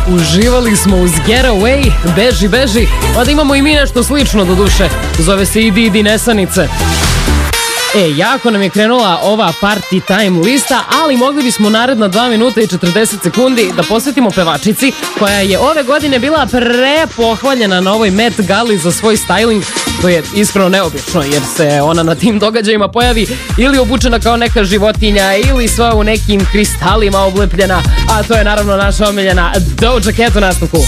uživali smo uz Get Away, Beži, beži. Onda imamo i mi nešto slično do duše. Zove se Idi Nesanice. Jako nam je krenula ova Party Time lista, ali mogli bismo naredna 2 minuta i 40 sekundi da posvetimo pevačici koja je ove godine bila prepohvaljena na ovoj Met Gali za svoj styling. To je iskreno neobično jer se ona na tim događajima pojavi ili obučena kao neka životinja ili sva u nekim kristalima oblepljena, a to je naravno naša omiljena Doja Cat u nastavku.